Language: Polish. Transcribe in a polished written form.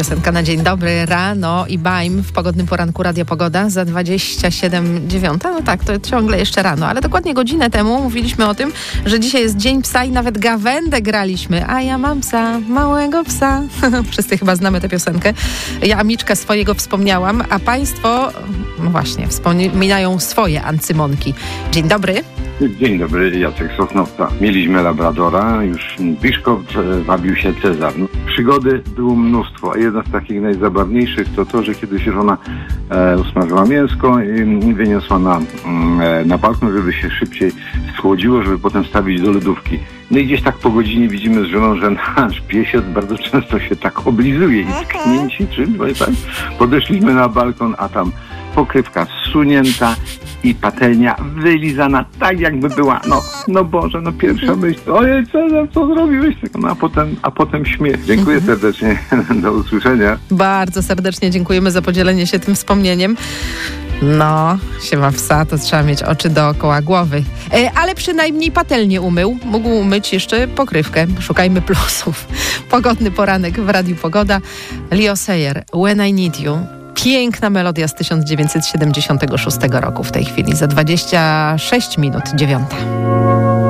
piosenka na dzień dobry rano i Baim w pogodnym poranku Radia Pogoda za 27:09. No tak, to ciągle jeszcze rano, ale dokładnie godzinę temu mówiliśmy o tym, że dzisiaj jest Dzień Psa i nawet gawędę graliśmy. A ja mam psa, małego psa. Wszyscy chyba znamy tę piosenkę. Ja Amiczka swojego wspomniałam, a państwo, no właśnie, wspominają swoje ancymonki. Dzień dobry. Dzień dobry, Jacek Sosnowca. Mieliśmy labradora, już Biszkopt, wabił się Cezar. Przygody było mnóstwo, a jedna z takich najzabawniejszych to, że kiedyś żona usmażyła mięsko i wyniosła na balkon, żeby się szybciej schłodziło, żeby potem stawić do lodówki. No i gdzieś tak po godzinie widzimy z żoną, że nasz piesiot bardzo często się tak oblizuje i sknięci czymś, tak? Podeszliśmy na balkon, a tam pokrywka zsunięta i patelnia wylizana tak, jakby była, no Boże, pierwsza myśl, ojej Cezar, co zrobiłeś? No a potem śmiech. Dziękuję serdecznie, do usłyszenia. Bardzo serdecznie dziękujemy za podzielenie się tym wspomnieniem. No, się ma psa, to trzeba mieć oczy dookoła głowy. Ale przynajmniej patelnię umył. Mógł umyć jeszcze pokrywkę. Szukajmy plusów. Pogodny poranek w Radiu Pogoda. Leo Sayer, When I Need You. Piękna melodia z 1976 roku w tej chwili. Za 26 minut 9.